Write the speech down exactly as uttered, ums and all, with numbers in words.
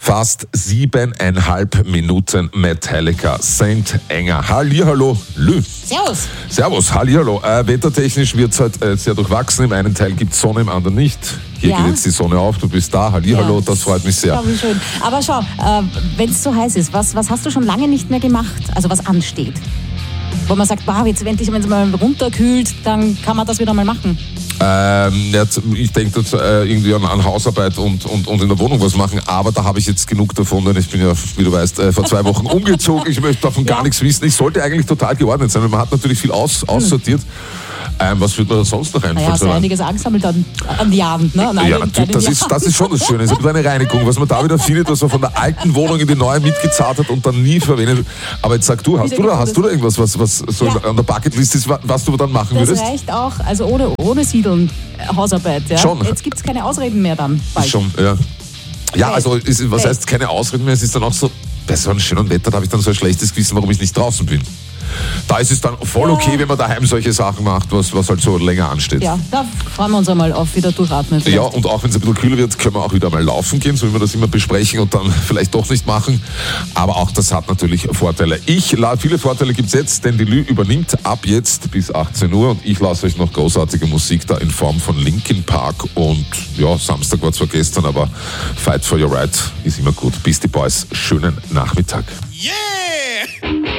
Fast siebeneinhalb Minuten Metallica, Saint Anger. Hallihallo, Lü. Servus. Servus, hallihallo. Äh, wettertechnisch wird es halt äh, sehr durchwachsen. Im einen Teil gibt es Sonne, im anderen nicht. Hier Ja. geht jetzt die Sonne auf, du bist da. Hallihallo, Ja. das freut mich sehr. Ja, wie schön. Aber schau, äh, wenn es so heiß ist, was, was hast du schon lange nicht mehr gemacht? Also was ansteht? Wo man sagt, wow, jetzt endlich, wenn es mal runterkühlt, dann kann man das wieder mal machen. Ähm, jetzt, ich denke äh, irgendwie an, an Hausarbeit und, und, und in der Wohnung was machen, aber da habe ich jetzt genug davon, denn ich bin ja, wie du weißt, äh, vor zwei Wochen umgezogen. Ich möchte davon gar Ja. nichts wissen. Ich sollte eigentlich total geordnet sein, weil man hat natürlich viel aus, aussortiert. Ähm, was wird mir da sonst noch einfallen? Naja, so einiges angesammelt an, an Jahren. Ne? An Ja, einem- natürlich, das einem ist, Jahr. das ist schon das Schöne. Es ist eine Reinigung, was man da wieder findet, was man von der alten Wohnung in die neue mitgezahlt hat und dann nie verwendet. Aber jetzt sag du, hast du da, hast du da irgendwas, was, was so Ja. an der Bucketlist ist, was du dann machen Das würdest? reicht auch, also ohne, ohne Siedeln, äh, Hausarbeit. Ja? Schon. Jetzt gibt es keine Ausreden mehr dann. Bald. Schon, ja. Ja, Okay. also ist, was Okay. heißt keine Ausreden mehr? Es ist dann auch so, bei so einem schönen Wetter, da habe ich dann so ein schlechtes Gewissen, warum ich nicht draußen bin. Da ist es dann voll Ja. okay, wenn man daheim solche Sachen macht, was, was halt so länger ansteht. Ja, da freuen wir uns einmal auf wieder durchatmen. vielleicht. Ja, und auch wenn es ein bisschen kühler wird, können wir auch wieder mal laufen gehen, so wie wir das immer besprechen und dann vielleicht doch nicht machen. Aber auch das hat natürlich Vorteile. Ich, viele Vorteile gibt es jetzt, denn die Lü übernimmt ab jetzt bis achtzehn Uhr und ich lasse euch noch großartige Musik da in Form von Linkin Park und ja, Samstag war zwar gestern, aber Fight for Your Right ist immer gut. Beastie Boys, schönen Nachmittag. Yeah!